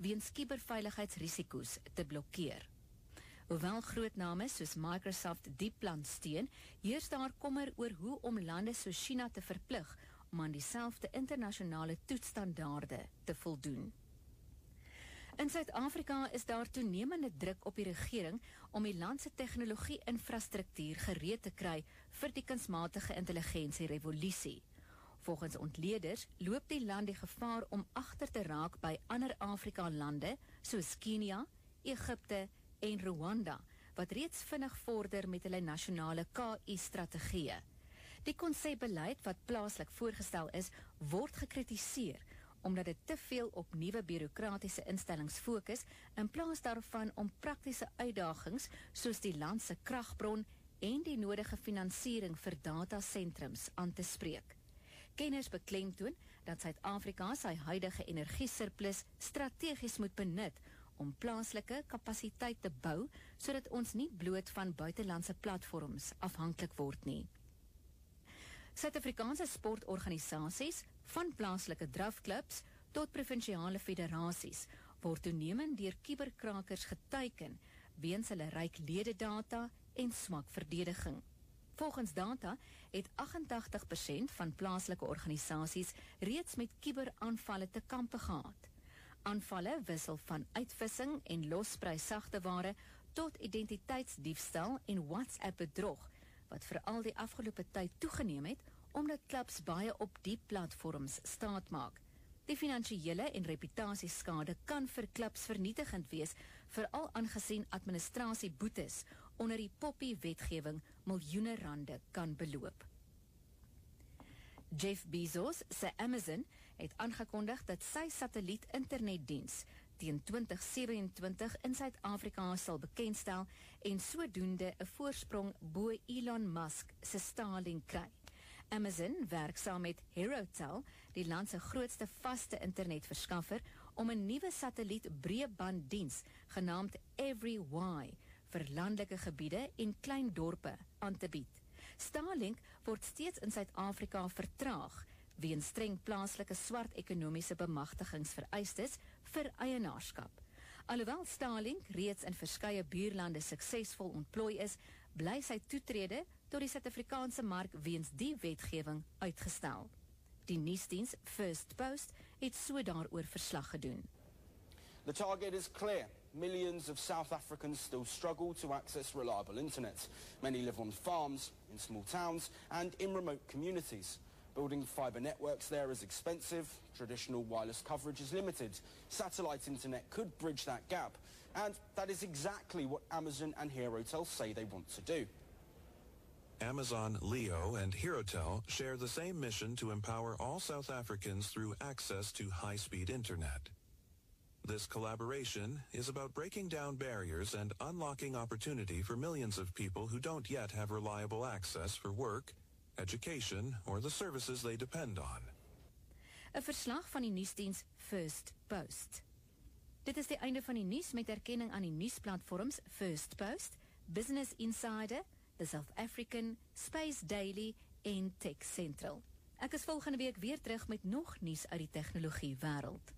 weens kuberveiligheidsrisiko's te blokkeer. Hoewel groot name soos Microsoft die plan steun, heers daar kommer oor hoe om lande soos China te verplig om aan dieselfde internasionale toetsstandaarde te voldoen. In Suid-Afrika is daar toenemende druk op die regering om die land se tegnologie-infrastruktuur gereed te kry vir die kunsmatige intelligensie-revolusie. Volgens ontleeders loop die land die gevaar om agter te raak by ander Afrika-lande soos Kenia, Egipte en Rwanda, wat reeds vinnig vorder met hulle nasionale KI-strategieë. Die konsepbeleid wat plaaslik voorgestel is, word gekritiseer, omdat dit te veel op nuwe bureaukratiese instellings fokus, in plaas daarvan om praktiese uitdagings soos die land se kragbron en die nodige finansiering vir datasentrums aan te spreek. Kenners beklemtoon dat Suid-Afrika sy huidige energiesurplus strategies moet benut om plaaslike kapasiteit te bou, sodat ons nie bloot van buitelandse platforms afhanklik word nie. Suid-Afrikaanse sportorganisasies, van plaaslike drafklubs tot provinsiale federasies, word toenemend deur kuberkrakers geteiken, weens hulle ryk lededata en swak verdediging. Volgens data het 88% van plaaslike organisasies reeds met kuberaanvalle te kampe gehad. Aanvalle wissel van uitvissing en losprys-sagte ware tot identiteitsdiefstal en WhatsApp-bedrog, wat veral die afgelope tyd toegeneem het, omdat klubs baie op die platforms staat maak. Die finansiële en reputasieskade kan vir klubs vernietigend wees, veral aangesien administrasieboetes onder die poppie-wetgewing miljoene rande kan beloop. Jeff Bezos se Amazon het aangekondig dat sy satelliet-internetdiens teen 2027 in Suid-Afrika sal bekendstel en sodoende 'n voorsprong bo Elon Musk se Starlink kry. Amazon werk saam met Herotel, die land se grootste vaste internetverskaffer, om 'n nuwe satelliet-breëbanddiens genaamd EveryY vir landelike gebiede en klein dorpe aan te bied. Starlink word steeds in Suid-Afrika vertraag, weens streng plaaslike swart ekonomiese bemagtigingsvereistes vir eienaarskap. Alhoewel Starlink reeds in verskeie buurlande suksesvol ontplooi is, bly sy toetrede tot die Suid-Afrikaanse mark weens die wetgewing uitgestel. Die nuusdiens First Post het so daaroor verslag gedoen. The target is clear. Millions of South Africans still struggle to access reliable internet. Many live on farms, in small towns, and in remote communities. Building fibre networks there is expensive, traditional wireless coverage is limited. Satellite internet could bridge that gap, and that is exactly what Amazon and Herotel say they want to do. Amazon, Leo, and Herotel share the same mission to empower all South Africans through access to high-speed internet. This collaboration is about breaking down barriers and unlocking opportunity for millions of people who don't yet have reliable access for work, education, or the services they depend on. 'n Verslag van die nuusdiens First Post. Dit is die einde van die nuus met erkenning aan die nuusplatforms First Post, Business Insider, The South African, Space Daily en Tech Central. Ek is volgende week weer terug met nog nuus uit die tegnologie wêreld.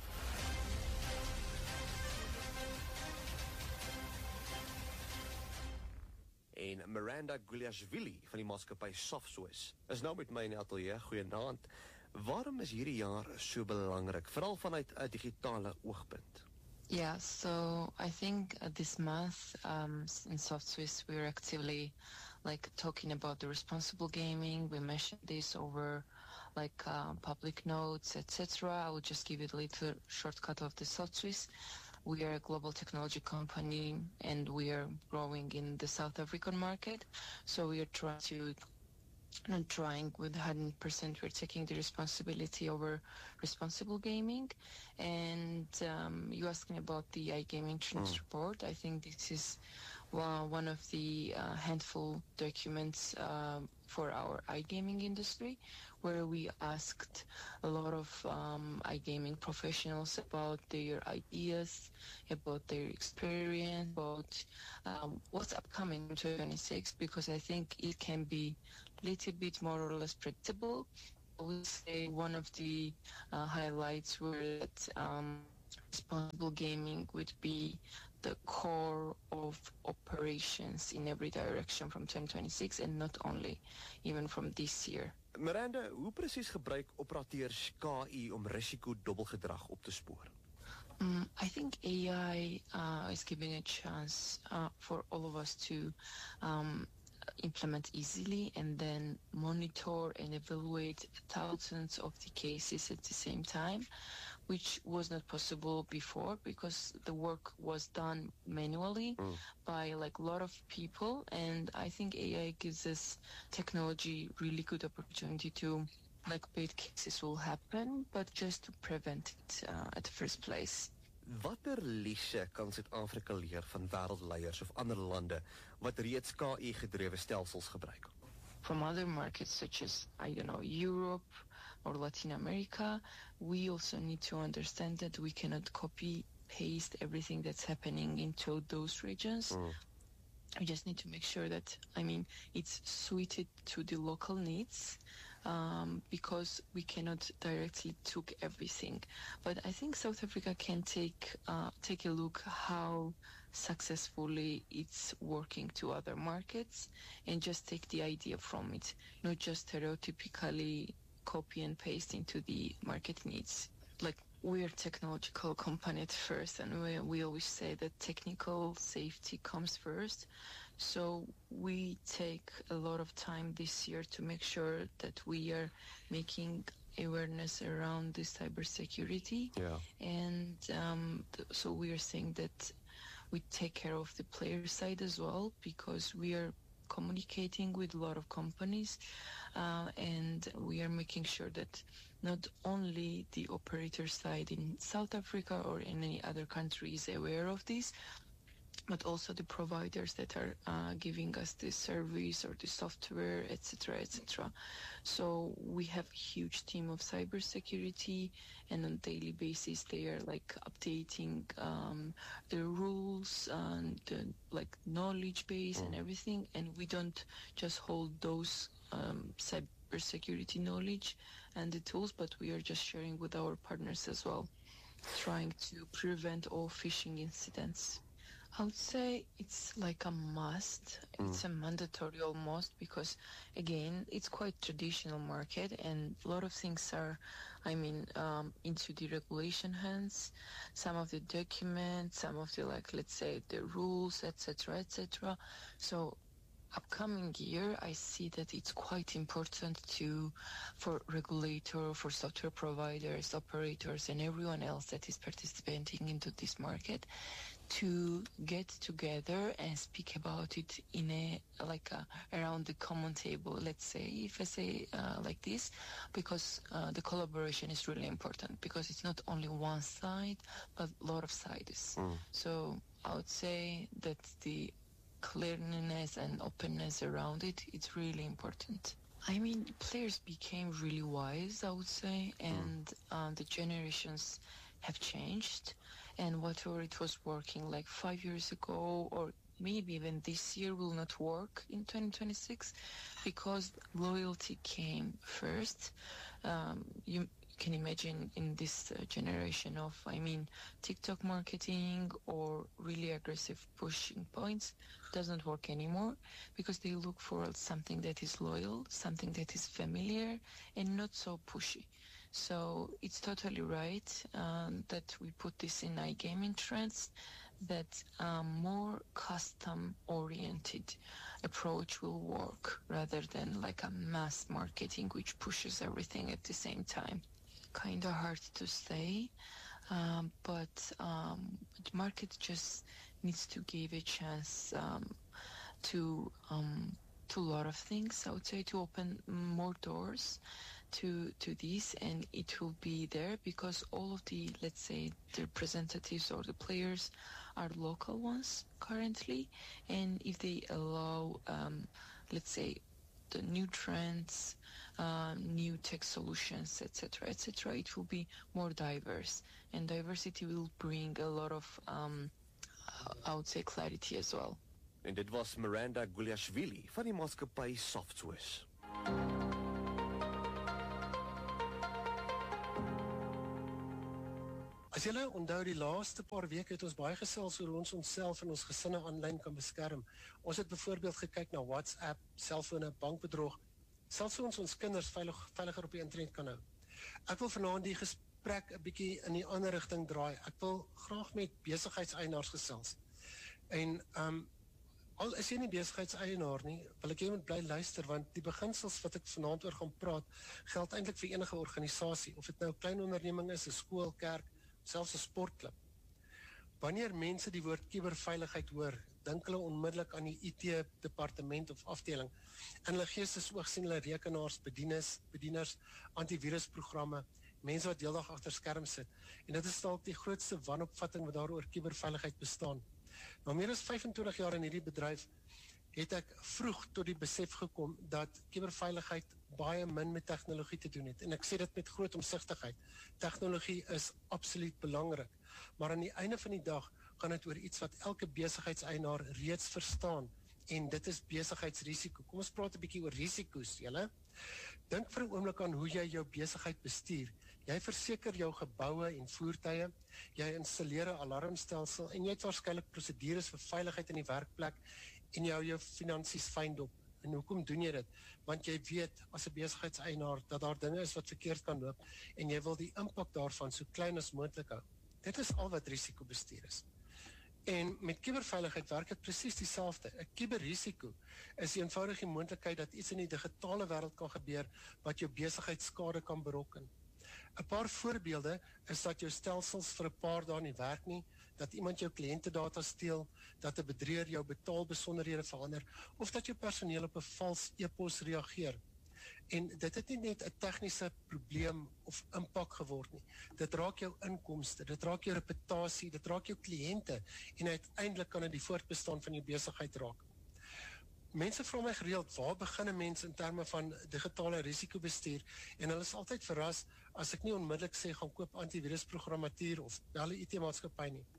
En Miranda Guliashvili van die maatskappy Softsource is nou met my in die ateljee. Goeienaand. Waarom is hierdie jaar so belangrik, veral vanuit 'n digitale oogpunt? Yeah, so I think this month in Softsource we're actively talking about the responsible gaming. We mentioned this over public notes, etc. I will just give you a little shortcut of the Softsource. We are a global technology company and we are growing in the South African market. So we are trying with 100%, we're taking the responsibility over responsible gaming. And you asking about the iGaming Trends report. I think this is one of the handful documents for our iGaming industry, where we asked a lot of iGaming professionals about their ideas, about their experience, about what's upcoming in 2026, because I think it can be a little bit more or less predictable. I would say one of the highlights were that responsible gaming would be the core of operations in every direction from 2026 and not only, even from this year. Miranda, hoe presies gebruik operateurs KI om risiko-dobbelgedrag op te spoor? I think AI is giving a chance for all of us to implement easily and then monitor and evaluate thousands of the cases at the same time, which was not possible before because the work was done manually by like a lot of people. And I think AI gives us technology really good opportunity to like bad cases will happen, but just to prevent it at the first place. Watter lesse kan Suid-Afrika leer van wêreldleiers of ander lande wat reeds KI-gedrewe stelsels gebruik? From other markets such as, I don't know, Europe or Latin America, we also need to understand that we cannot copy-paste everything that's happening into those regions. We just need to make sure that, it's suited to the local needs. Because we cannot directly took everything. But I think South Africa can take a look how successfully it's working to other markets and just take the idea from it, not just stereotypically copy and paste into the market needs. Like, we're a technological company at first, and we always say that technical safety comes first. So we take a lot of time this year to make sure that we are making awareness around the cybersecurity. Yeah. And so we are saying that we take care of the player side as well, because we are communicating with a lot of companies, and we are making sure that not only the operator side in South Africa or in any other country is aware of this, but also the providers that are giving us the service or the software, etc., etc. So we have a huge team of cybersecurity, and on a daily basis they are like updating the rules and the like knowledge base and everything. And we don't just hold those cybersecurity knowledge and the tools, but we are just sharing with our partners as well, trying to prevent all phishing incidents. I would say it's like a must. It's a mandatory almost, because again, it's quite traditional market and a lot of things are, into the regulation hands. Some of the documents, some of the let's say the rules, etc., etc. So upcoming year, I see that it's quite important for regulator, for software providers, operators, and everyone else that is participating into this market to get together and speak about it in around the common table, let's say, if I say like this, because the collaboration is really important, because it's not only one side, but a lot of sides. So I would say that the clearness and openness around it, it's really important. Players became really wise, I would say, and the generations have changed. And whatever it was working like 5 years ago, or maybe even this year, will not work in 2026, because loyalty came first. You can imagine in this generation of, TikTok marketing or really aggressive pushing points doesn't work anymore, because they look for something that is loyal, something that is familiar and not so pushy. So it's totally right that we put this in iGaming trends, that more custom-oriented approach will work rather than like a mass marketing which pushes everything at the same time. Kind of hard to say, but the market just needs to give a chance to a lot of things, I would say, to open more doors to this, and it will be there because all of the, let's say, the representatives or the players are local ones currently, and if they allow, let's say, the new trends, new tech solutions, etc., etc., it will be more diverse, and diversity will bring a lot of, I would say, clarity as well. En dit was Miranda Guliashvili van die maatskappy SoftSwiss. As julle onthou, die laaste paar weke het ons baie gesels oor hoe ons onsself en ons gesinne aanlyn kan beskerm. Ons het byvoorbeeld gekyk na WhatsApp, selfone, bankbedrog, selfs hoe ons kinders veiliger op die internet kan hou. Ek wil vanaand die gesprek 'n bietjie in die ander rigting draai. Ek wil graag met besigheidseienaars gesels. En al is jy nie besigheidseienaar nie, wil ek jy moet bly luister, want die beginsels wat ek vanaand oor gaan praat, geld eintlik vir enige organisasie, of dit nou 'n klein onderneming is, 'n skool, kerk, selfs 'n sportklub. Wanneer mense die woord kuberveiligheid hoor, dink hulle onmiddellik aan die IT-departement of afdeling. In hulle geestesoog sien hulle rekenaars, bedieners, antivirusprogramme, mense wat deeldag agter skerm sit. En dit is dalk die grootste wanopvatting wat daar oor kuberveiligheid bestaan. Nou meer as 25 jaar in hierdie bedryf het ek vroeg tot die besef gekom dat kuberveiligheid baie min met tegnologie te doen het. En ek sê dit met groot omsigtigheid. Tegnologie is absoluut belangrik. Maar aan die einde van die dag gaan dit oor iets wat elke besigheidseienaar reeds verstaan. En dit is besigheidsrisiko. Kom ons praat 'n bietjie oor risiko's, julle. Dink vir 'n oomblik aan hoe jy jou besigheid bestuur. Jy verseker jou geboue en voertuie, jy installeer 'n alarmstelsel en jy het waarskynlik prosedures vir veiligheid in die werkplek en jy hou jou finansies fyn dop. En hoekom doen jy dit? Want jy weet as 'n besigheidseienaar dat daar dinge is wat verkeerd kan loop en jy wil die impak daarvan so klein as moontlik hou. Dit is al wat risikobestuur is. En met kuberveiligheid werk dit presies dieselfde. 'n Kuberrisiko is die eenvoudige moontlikheid dat iets in die digitale wêreld kan gebeur wat jou besigheid skade kan berokken. 'n Paar voorbeelde is dat jou stelsels vir 'n paar dae nie werk nie, dat iemand jou kliëntedata steel, dat 'n bedrieër jou betaalbesonderhede verander, of dat jou personeel op 'n vals e-pos reageer. En dit het nie net 'n tegniese probleem of impak geword nie. Dit raak jou inkomste, dit raak jou reputasie, dit raak jou kliënte en uiteindelik kan dit die voortbestaan van jou besigheid raak. Mense vra my gereeld, waar begin 'n mens in terme van digitale risikobestuur? En hulle is altyd verras as ek nie onmiddellik sê gaan koop antivirusprogrammatuur of bel 'n IT-maatskappy nie.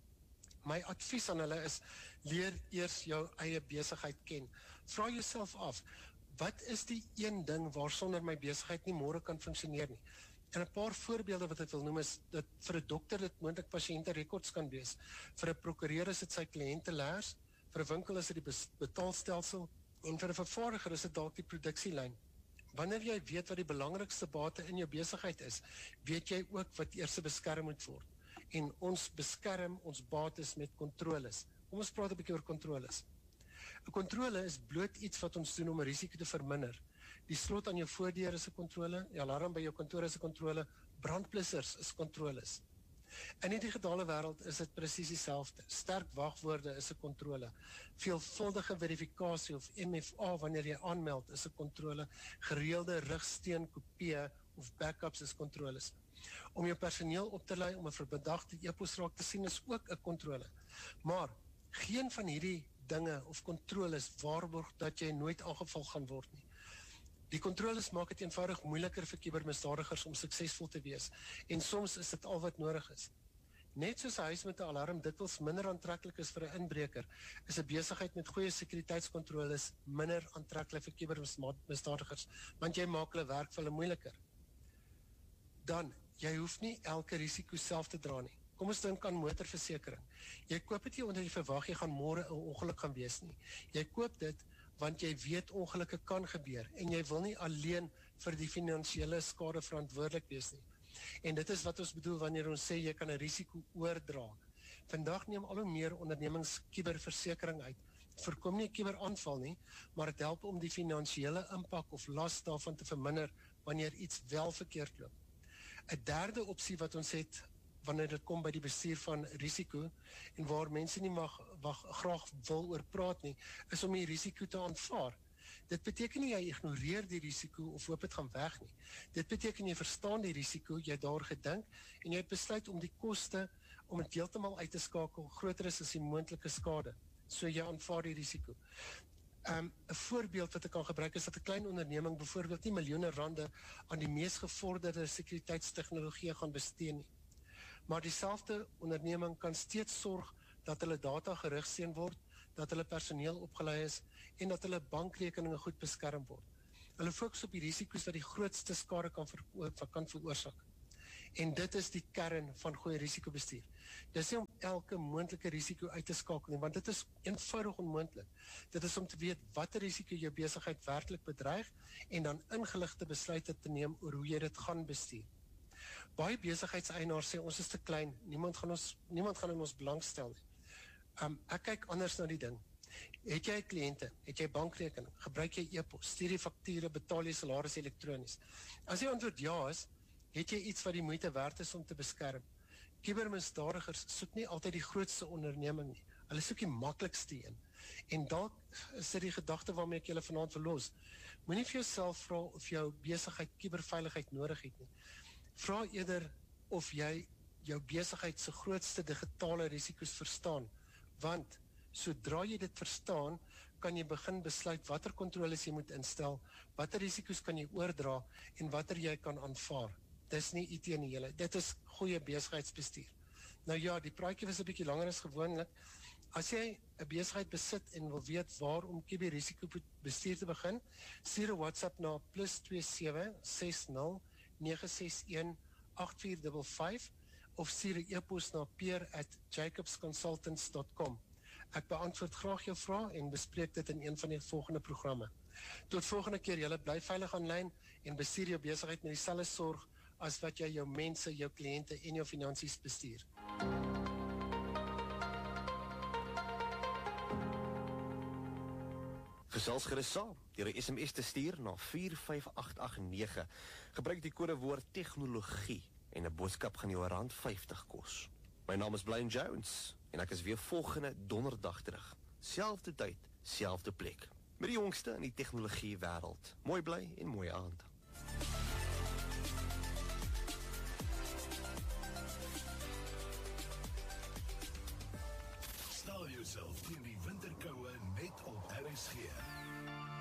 My advies aan hulle is, leer eers jou eie besigheid ken. Vra jouself af, wat is die een ding waarsonder my besigheid nie môre kan funksioneer nie? En 'n paar voorbeelde wat ek wil noem is, dat vir 'n dokter dit moontlik pasiënte rekords kan wees. Vir 'n prokureur is dit sy kliënte lers, vir 'n winkel is dit die betaalstelsel, en vir 'n vervaardiger is dit dalk die produksielyn. Wanneer jy weet wat die belangrikste bate in jou besigheid is, weet jy ook wat eers beskerm moet word. En ons beskerm ons bates met kontroles. Kom ons praat 'n bietjie oor kontroles. 'n Kontrole is bloot iets wat ons doen om 'n risiko te verminder. Die slot aan jou voordeur is 'n kontrole, die alarm by jou kantoor is 'n kontrole, brandblussers is kontroles. In die digitale wêreld is dit presies dieselfde. Sterk wagwoorde is 'n kontrole. Veelvuldige verifikasie of MFA wanneer jy aanmeld is 'n kontrole. Gereelde rigsteen kopieë of backups is kontroles. Om jou personeel op te lei om 'n verbedagte e-pos raak te sien is ook 'n kontrole. Maar geen van hierdie dinge of kontroles waarborg dat jy nooit aangeval gaan word nie. Die kontroles maak dit eenvoudig moeiliker vir kubermisdadigers om suksesvol te wees, en soms is dit al wat nodig is. Net soos 'n huis met 'n alarm dikwels minder aantreklik is vir 'n inbreker, is 'n besigheid met goeie sekuriteitskontroles minder aantreklik vir kubermisdadigers, want jy maak hulle werk vir hulle moeiliker. Dan, jy hoef nie elke risiko self te dra nie. Kom ons dink aan motorversekering. Jy koop dit nie omdat jy verwag jy gaan môre 'n ongeluk gaan wees nie. Jy koop dit want jy weet ongelukke kan gebeur en jy wil nie alleen vir die finansiële skade verantwoordelik wees nie. En dit is wat ons bedoel wanneer ons sê jy kan 'n risiko oordra. Vandag neem al hoe meer ondernemings kuberversekering uit. Voorkom nie 'n kuberaanval nie, maar dit help om die finansiële impak of las daarvan te verminder wanneer iets wel verkeerd loop. 'n Derde opsie wat ons het wanneer dit kom by die bestuur van risiko en waar mense nie graag wil oor praat nie, is om die risiko te aanvaar. Dit beteken nie jy ignoreer die risiko of hoop dit gaan weg nie. Dit beteken jy verstaan die risiko, jy het daar gedink en jy het besluit om die koste om dit heeltemal uit te skakel groter is as die moontlike skade. So jy aanvaar die risiko. 'n Voorbeeld wat ek kan gebruik is dat 'n klein onderneming byvoorbeeld nie miljoene rande aan die mees gevorderde sekuriteitstegnologie gaan bestee nie. Maar dieselfde onderneming kan steeds sorg dat hulle data gerigsteen word, dat hulle personeel opgelei is en dat hulle bankrekeninge goed beskerm word. Hulle fokus op die risiko's wat die grootste skade kan veroorsaak. En dit is die kern van goeie risikobestuur. Dis nie om elke moontlike risiko uit te skakel nie, want dit is eenvoudig onmoontlik. Dit is om te weet watter risiko jou besigheid werklik bedreig en dan ingeligte besluite te neem oor hoe jy dit gaan bestuur. Baie besigheidseienaars sê ons is te klein, niemand gaan in ons belangstel nie. Ek kyk anders na die ding. Het jy kliënte, het jy bankrekening, gebruik jy e-pos, stuur jy fakture, betaal jy salaris elektronies? As die antwoord ja is, het jy iets wat die moeite werd is om te beskerm. Cybermisdadigers soek nie altyd die grootste onderneming nie. Hulle soek die maklikste een. En dalk is dit die gedagte waarmee ek julle vanaand verlos. Moenie vir jouself vra of jou besigheid cyberveiligheid nodig het nie. Vra eerder of jy jou besigheid se grootste digitale risiko's verstaan, want sodra jy dit verstaan, kan jy begin besluit watter kontroles jy moet instel, watter risiko's kan jy oordra en watter jy kan aanvaar. Dis nie IT nie julle, dit is goeie besigheidsbestuur. Nou ja, die praatjie was 'n bietjie langer as gewoonlik. As jy 'n besigheid besit en wil weet waar om cyberrisikobestuur te begin, stuur 'n WhatsApp na +27 60 961 8455 of stuur 'n e-pos na peer@jacobsconsultants.com. Ek beantwoord graag jou vrae en bespreek dit in een van die volgende programme. Tot volgende keer, julle bly veilig aanlyn en bestuur jou besigheid met dieselfde sorg as wat jy jou mense, jou kliënte en jou finansies bestuur. Gesels gerus saam deur 'n SMS te stuur na 45889. Gebruik die kodewoord tegnologie en 'n boodskap gaan jou R50 kos. My naam is Blaine Jones en ek is weer volgende donderdag terug. Selfde tyd, selfde plek. Met die jongste in die tegnologie wêreld. Mooi bly en mooi aand. Stel jouself teen die winterkou